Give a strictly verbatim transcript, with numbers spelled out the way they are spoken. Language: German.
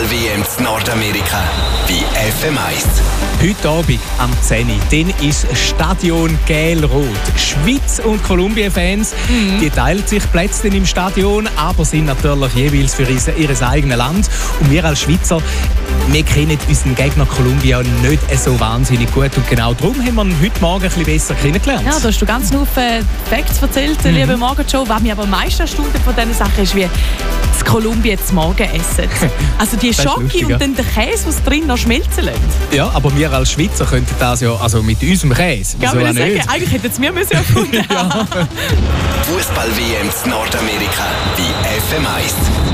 Fußball-W M in Nordamerika bei F M eins. Heute Abend am zehn Uhr, dann ist Stadion Gel-Rot. Schweiz- und Kolumbien-Fans, mhm. die teilen sich Plätze im Stadion, aber sind natürlich jeweils für ihr eigenes Land. Und wir als Schweizer, wir kennen unseren Gegner Kolumbien nicht so wahnsinnig gut. Und genau darum haben wir ihn heute Morgen ein bisschen besser kennengelernt. Ja, da hast du ganz viele Facts erzählt, mhm. liebe Morgenshow. Was mich aber am meisten erstaunt von diesen Sachen ist, wie das Kolumbien zum Morgen essen. Also die Schoki und dann der Käse, was drin noch schmelzen lässt. Ja, aber wir als Schweizer könnten das ja also mit unserem Käse. Ja, würde ich sagen, eigentlich hätten es wir müssen erfunden haben. Fußball-W M in Nordamerika bei F M eins.